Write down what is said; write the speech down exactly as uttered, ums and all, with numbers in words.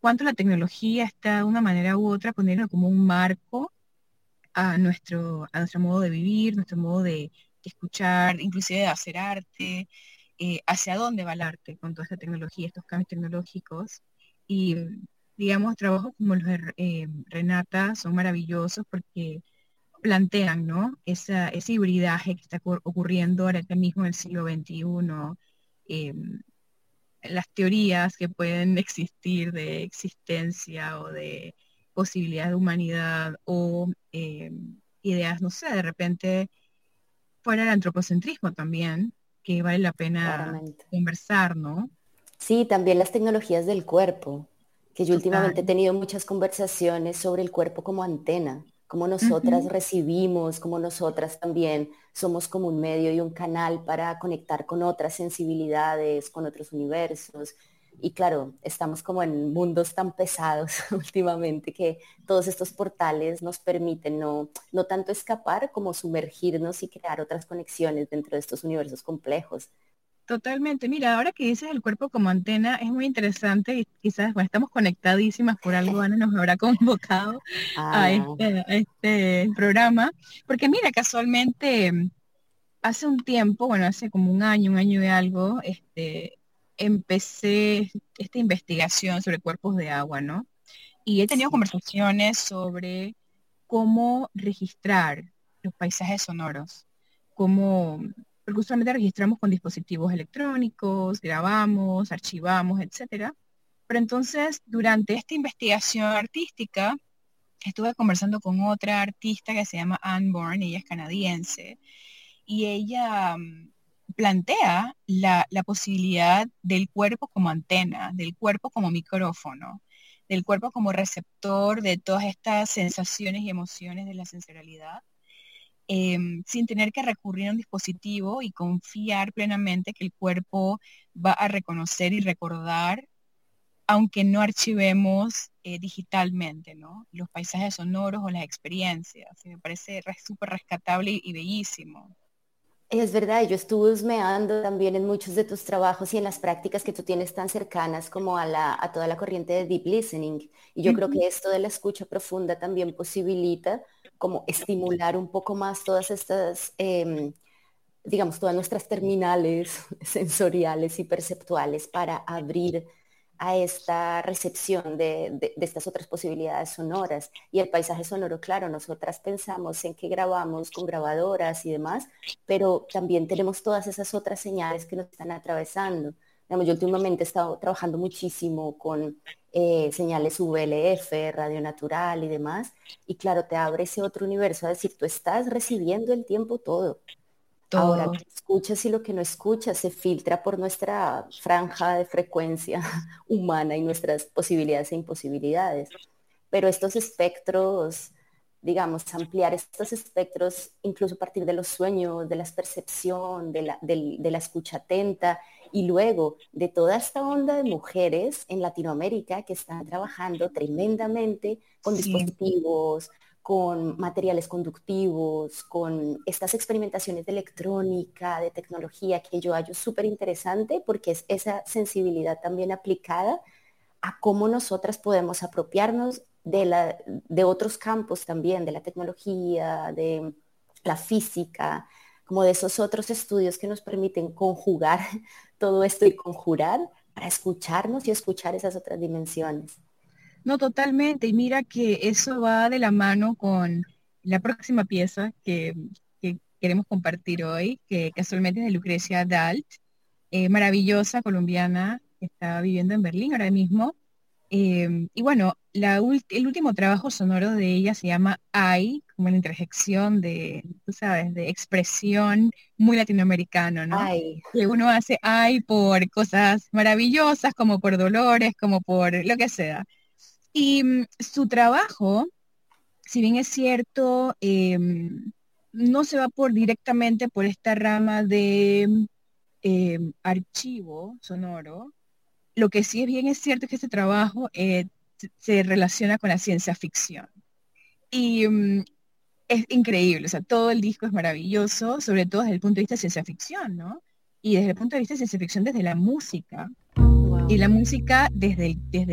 cuánto la tecnología está de una manera u otra poniendo como un marco a nuestro, a nuestro modo de vivir, nuestro modo de, de escuchar, inclusive de hacer arte, eh, hacia dónde va el arte con toda esta tecnología, estos cambios tecnológicos. Y digamos, trabajos como los de eh, Renata son maravillosos porque plantean, ¿no? Esa, ese hibridaje que está ocurriendo ahora mismo en el siglo veintiuno, eh, las teorías que pueden existir de existencia o de posibilidad de humanidad o eh, ideas, no sé, de repente fuera el antropocentrismo también, que vale la pena Claramente. conversar, ¿no? Sí, también las tecnologías del cuerpo, que yo Total. últimamente he tenido muchas conversaciones sobre el cuerpo como antena, cómo nosotras Ujú. recibimos, cómo nosotras también somos como un medio y un canal para conectar con otras sensibilidades, con otros universos. Y claro, estamos como en mundos tan pesados últimamente que todos estos portales nos permiten no, no tanto escapar como sumergirnos y crear otras conexiones dentro de estos universos complejos. Totalmente. Mira, ahora que dices el cuerpo como antena, es muy interesante y quizás, bueno, estamos conectadísimas por algo, Ana nos habrá convocado a Ana. este, a este programa, porque mira, casualmente hace un tiempo, bueno, hace como un año, un año y algo, este, empecé esta investigación sobre cuerpos de agua, ¿no? Y he tenido Sí. conversaciones sobre cómo registrar los paisajes sonoros, cómo, porque usualmente registramos con dispositivos electrónicos, grabamos, archivamos, etcétera. Pero entonces, durante esta investigación artística, estuve conversando con otra artista que se llama Anne Bourne, ella es canadiense, y ella mm, plantea la, la posibilidad del cuerpo como antena, del cuerpo como micrófono, del cuerpo como receptor de todas estas sensaciones y emociones de la sensorialidad, eh, sin tener que recurrir a un dispositivo y confiar plenamente que el cuerpo va a reconocer y recordar, aunque no archivemos eh, digitalmente, ¿no? Los paisajes sonoros o las experiencias. Y me parece re- súper rescatable y, y bellísimo. Es verdad, yo estuve husmeando también en muchos de tus trabajos y en las prácticas que tú tienes tan cercanas como a, la, a toda la corriente de deep listening. Y yo creo Ujú. que esto de la escucha profunda también posibilita como estimular un poco más todas estas, eh, digamos, todas nuestras terminales sensoriales y perceptuales para abrir a esta recepción de, de, de, estas otras posibilidades sonoras. Y el paisaje sonoro, claro, nosotras pensamos en que grabamos con grabadoras y demás, pero también tenemos todas esas otras señales que nos están atravesando. Digamos, yo últimamente he estado trabajando muchísimo con eh, señales V L F, radio natural y demás, y claro, te abre ese otro universo, a decir, tú estás recibiendo el tiempo todo. Ahora, lo Todo. que escuchas y lo que no escuchas se filtra por nuestra franja de frecuencia humana y nuestras posibilidades e imposibilidades. Pero estos espectros, digamos, ampliar estos espectros, incluso a partir de los sueños, de la percepción, de la, del- de la escucha atenta y luego de toda esta onda de mujeres en Latinoamérica que están trabajando tremendamente con Sí. dispositivos, con materiales conductivos, con estas experimentaciones de electrónica, de tecnología, que yo hallo súper interesante porque es esa sensibilidad también aplicada a cómo nosotras podemos apropiarnos de, la, de otros campos también, de la tecnología, de la física, como de esos otros estudios que nos permiten conjugar todo esto y conjurar para escucharnos y escuchar esas otras dimensiones. No, totalmente. Y mira que eso va de la mano con la próxima pieza que, que queremos compartir hoy, que casualmente es de Lucrecia Dalt, eh, maravillosa colombiana que está viviendo en Berlín ahora mismo. Eh, y bueno, la ult- el último trabajo sonoro de ella se llama I, como la interjección de, tú sabes, de expresión muy latinoamericano, ¿no? Ay, Que uno hace I por cosas maravillosas, como por dolores, como por lo que sea. Y mm, su trabajo, si bien es cierto, em, no se va por directamente por esta rama de em, archivo sonoro. Lo que sí es bien es cierto es que este trabajo eh, se se relaciona con la ciencia ficción. Y mm, es increíble, o sea, todo el disco es maravilloso, sobre todo desde el punto de vista de ciencia ficción, ¿no? Y desde el punto de vista de ciencia ficción, desde la música. Y wow. la música desde el, desde